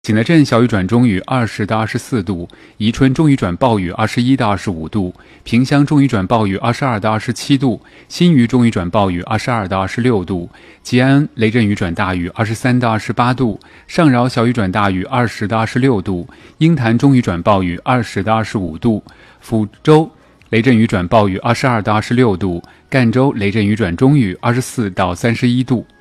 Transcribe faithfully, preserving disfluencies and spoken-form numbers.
景德镇小雨转中雨二十到二十四度，宜春中雨转暴雨二十一到二十五度，萍乡中雨转暴雨二十二到二十七度，新余中雨转暴雨二十二到二十六度，吉安雷阵雨转大雨二十三到二十八度，上饶小雨转大雨二十到二十六度，鹰潭中雨转暴雨二十到二十五度，抚州雷阵雨转暴雨二十二到二十六度，赣州雷阵雨转中雨二十四到三十一度。